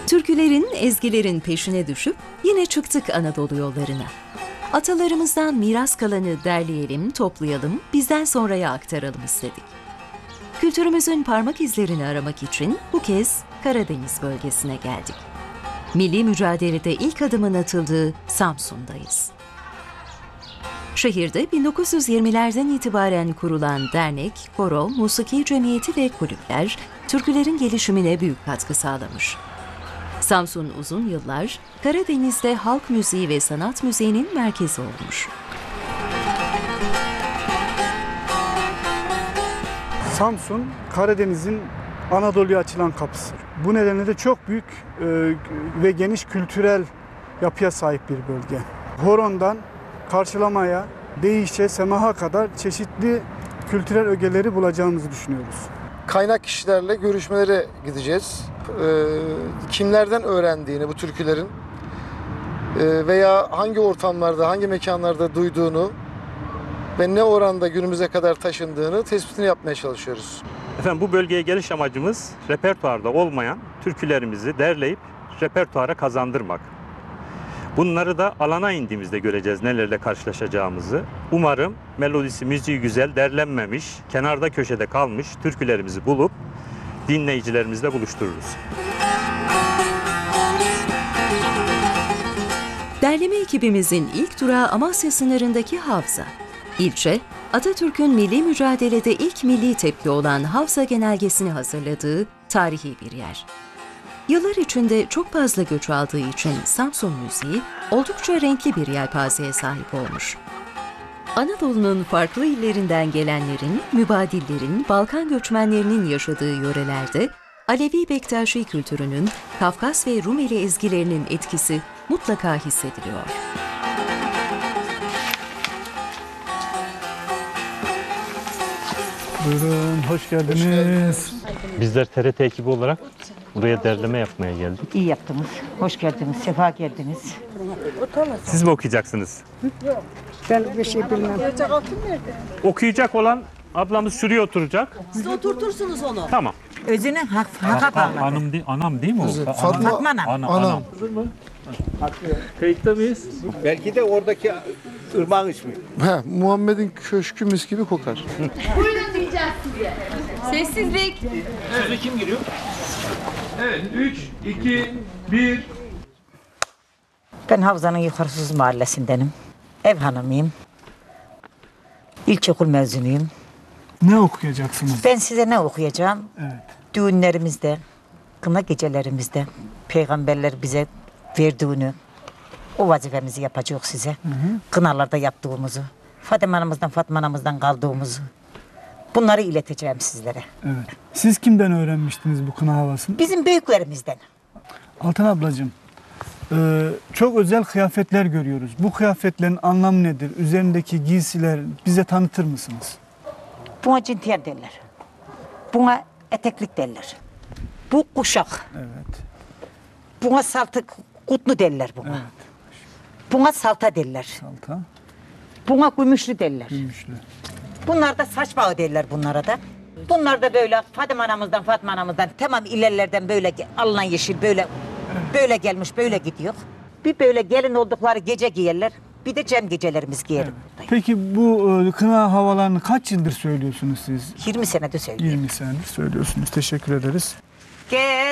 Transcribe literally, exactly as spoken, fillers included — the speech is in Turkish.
Türkülerin, ezgilerin peşine düşüp yine çıktık Anadolu yollarına. Atalarımızdan miras kalanı derleyelim, toplayalım, bizden sonraya aktaralım istedik. Kültürümüzün parmak izlerini aramak için bu kez Karadeniz bölgesine geldik. Milli mücadelede ilk adımın atıldığı Samsun'dayız. Şehirde bin dokuz yüz yirmilerden itibaren kurulan dernek, koro, musiki cemiyeti ve kulüpler türkülerin gelişimine büyük katkı sağlamış. Samsun uzun yıllar Karadeniz'de halk müziği ve sanat müziğinin merkezi olmuş. Samsun, Karadeniz'in Anadolu'ya açılan kapısı. Bu nedenle de çok büyük e, ve geniş kültürel yapıya sahip bir bölge. Horondan karşılamaya, deyişe, semaha kadar çeşitli kültürel ögeleri bulacağımızı düşünüyoruz. Kaynak kişilerle görüşmelere gideceğiz. Ee, kimlerden öğrendiğini bu türkülerin e, veya hangi ortamlarda, hangi mekanlarda duyduğunu ve ne oranda günümüze kadar taşındığını tespitini yapmaya çalışıyoruz. Efendim bu bölgeye geliş amacımız repertuarda olmayan türkülerimizi derleyip repertuara kazandırmak. Bunları da alana indiğimizde göreceğiz nelerle karşılaşacağımızı. Umarım melodisi, müziği güzel, derlenmemiş, kenarda köşede kalmış türkülerimizi bulup dinleyicilerimizle buluştururuz. Derleme ekibimizin ilk durağı Amasya sınırındaki Havza. İlçe, Atatürk'ün milli mücadelede ilk milli tepki olan Havza Genelgesi'ni hazırladığı tarihi bir yer. Yıllar içinde çok fazla göç aldığı için Samsun müziği oldukça renkli bir yelpazeye sahip olmuş. Anadolu'nun farklı illerinden gelenlerin, mübadillerin, Balkan göçmenlerinin yaşadığı yörelerde Alevi Bektaşi kültürünün, Kafkas ve Rumeli ezgilerinin etkisi mutlaka hissediliyor. Buyurun, hoş geldiniz. Bizler T R T ekibi olarak buraya derleme yapmaya geldik. İyi yaptınız. Hoş geldiniz. Sefa geldiniz. Siz mi okuyacaksınız? Ben bir şey bilmem. Okuyacak olan ablamız şuraya oturacak. Siz oturtursunuz onu. Tamam. Özünü hak, haka bağladı. Hanım değil, anam değil mi o? Fatma, Fatma Hanım. Ana, anam. Kayıtta mıyız? Belki de oradaki ırmağın ismi. He, Muhammed'in köşkü mis gibi kokar. Buyurun diyeceğiz size. Sessizlik. Söze kim giriyor? Evet, üç, iki, bir. Ben Havza'nın Yukarısız Mahallesindenim. Ev hanımıyım. İlkokul mezunuyum. Ne okuyacaksınız? Ben size ne okuyacağım? Evet. Düğünlerimizde, kına gecelerimizde peygamberler bize verdiğini, o vazifemizi yapacağız size. Hı hı. Kınalarda yaptığımızı, Fatma anamızdan, Fatma anamızdan kaldığımızı. Bunları ileteceğim sizlere. Evet. Siz kimden öğrenmiştiniz bu kına havasını? Bizim büyüklerimizden. Altan ablacığım, e, çok özel kıyafetler görüyoruz. Bu kıyafetlerin anlamı nedir? Üzerindeki giysiler bize tanıtır mısınız? Buna cintiyer derler. Buna eteklik derler. Bu kuşak. Evet. Buna saltık, kutlu derler buna. Evet. Buna salta derler. Salta, Buna gümüşlü derler. gümüşlü. Bunlar da saç bağı derler bunlara da. Bunlar da böyle Fatma anamızdan, Fatma anamızdan tamam ilerlerden böyle ge- alınan yeşil böyle böyle gelmiş böyle gidiyor. Bir böyle gelin oldukları gece giyerler. Bir de cem gecelerimiz giyerim. Peki bu e, kına havalarını kaç yıldır söylüyorsunuz siz? yirmi senede söylüyorum. yirmi senedir söylüyorsunuz. Teşekkür ederiz. Gel